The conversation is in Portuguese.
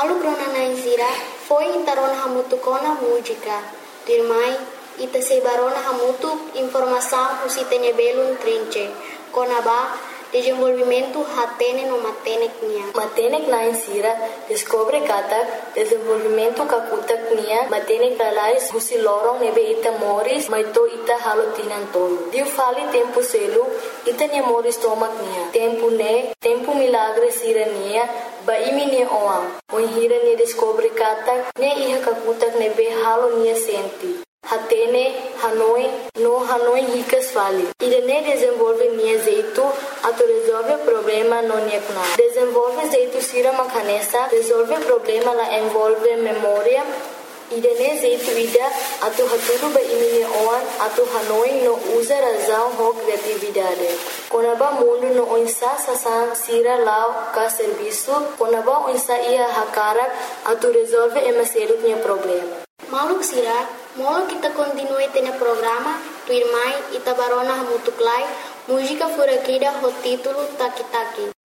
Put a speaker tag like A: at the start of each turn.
A: Malu grona na insira foi intarona hamutu kona música. Dirmai ita sebarona hamutu informação usitene belun trinche. Kona ba desenvolvimento hatene no matenek nia.
B: Matenek na insira descobre kata desenvolvimento kakutak nia matenek alais husi lorong nebe ita moris maito ita halotinan tolo. Diu fali tempo selu ita nia moris tomak nia. Tempo milagre sira nia ba imi nia oam. Hira nia descobre kata ne iha kakutak nebe halo nia senti. Hatene, Hanoi ricas fali. Irene desenvolve nia jeito, ato resolve problema no nia kuna. Desenvolve jeito sira makanesa, resolve problema la envolve memória. Irene jeito ida, ato haturu ba imine oan, ato Hanoi no usa razão ho criatividade. Konaba mundo no onsa sasan sira lao ka serviço, konaba onsa ia hakarak, ato resolve emaselu nia problema.
A: Maluk sira, molo kita continue tena programa, tu irmai ita barona hamutuklai, música furakida ho título Taki Taki.